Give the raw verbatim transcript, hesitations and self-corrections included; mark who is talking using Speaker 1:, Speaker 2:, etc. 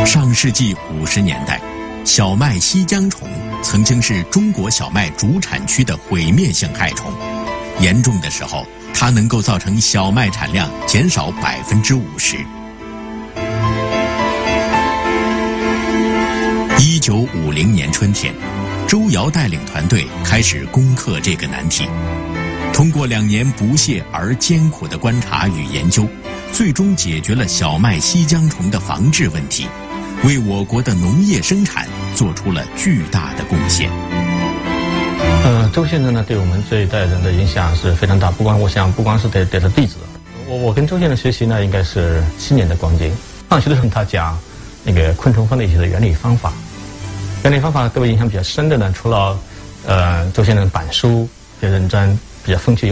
Speaker 1: 上世纪五十年代，小麦西浆虫曾经是中国小麦主产区的毁灭性害虫，严重的时候，它能够造成小麦产量减少百分之五十。一九五零年春天，周尧带领团队开始攻克这个难题。通过两年不懈而艰苦的观察与研究，最终解决了小麦西浆虫的防治问题，为我国的农业生产做出了巨大的贡献。
Speaker 2: 呃，周先生呢，对我们这一代人的影响是非常大。不光我想，不光是对对他弟子，我我跟周先生学习呢，应该是七年的光景。上学的时候，他讲那个昆虫分类学的原理方法，原理方法对我影响比较深的呢，除了呃周先生板书比较认真，比较风趣。